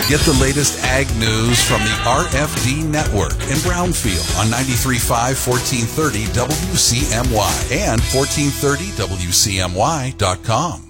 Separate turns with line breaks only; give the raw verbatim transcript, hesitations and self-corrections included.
Get the latest ag news from the R F D Network in Brownfield on ninety-three point five, fourteen thirty W C M Y and fourteen thirty W C M Y dot com.